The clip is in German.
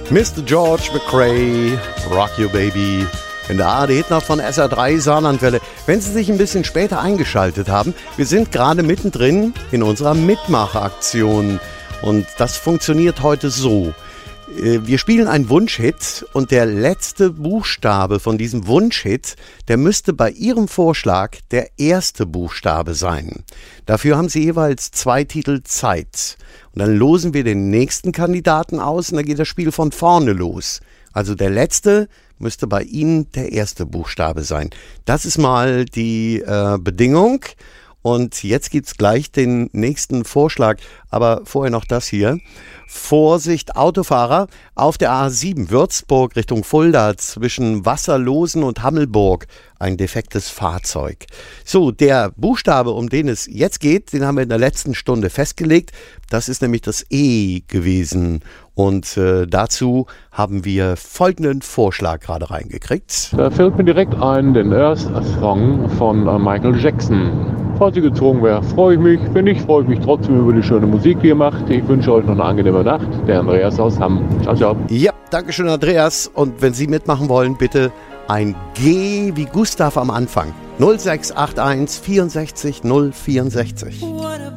Mr. George McRae, Rock You Baby, in der ARD-Hitnacht von SR3 Saarlandwelle. Wenn Sie sich ein bisschen später eingeschaltet haben, wir sind gerade mittendrin in unserer Mitmachaktion und das funktioniert heute so. Wir spielen einen Wunschhit und der letzte Buchstabe von diesem Wunschhit, der müsste bei Ihrem Vorschlag der erste Buchstabe sein. Dafür haben Sie jeweils 2 Titel Zeit. Und dann losen wir den nächsten Kandidaten aus und dann geht das Spiel von vorne los. Also der letzte müsste bei Ihnen der erste Buchstabe sein. Das ist mal die Bedingung. Und jetzt gibt's gleich den nächsten Vorschlag, aber vorher noch das hier. Vorsicht, Autofahrer, auf der A7 Würzburg Richtung Fulda zwischen Wasserlosen und Hammelburg ein defektes Fahrzeug. So, der Buchstabe, um den es jetzt geht, den haben wir in der letzten Stunde festgelegt. Das ist nämlich das E gewesen. Und dazu haben wir folgenden Vorschlag gerade reingekriegt. Da fällt mir direkt ein, den ersten Song von Michael Jackson. Falls sie gezogen wäre, freue ich mich. Wenn nicht, freue ich mich trotzdem über die schöne Musik, die ihr macht. Ich wünsche euch noch eine angenehme Nacht. Der Andreas aus Hamm. Ciao, ciao. Ja, dankeschön, Andreas. Und wenn Sie mitmachen wollen, bitte ein G wie Gustav am Anfang. 0681 64 064.